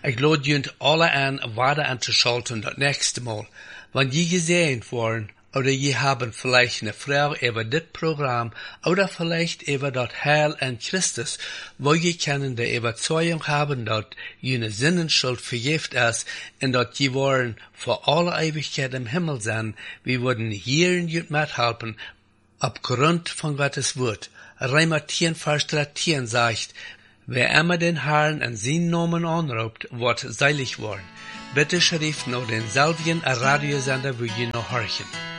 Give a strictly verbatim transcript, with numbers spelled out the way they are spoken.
Ich lade junt alle an, weiter anzuschalten das nächste Mal. Wenn je gesehen worden, oder je haben vielleicht eine Frau über das Programm, oder vielleicht über das Heil an Christus, wo je können die Überzeugung haben, dass jene Sinnenschuld vergift ist, und dass je wollen vor alle Ewigkeit im Himmel sein, wir würden hier in jut mithelfen, aufgrund von Gottes Wort. Römer zehn, Vers dreizehn sagt, wer immer den Herrn an seinen Namen anruft, wird seilig worden. Bitte schrift noch denselben Radiosender, wo ihr noch horchen.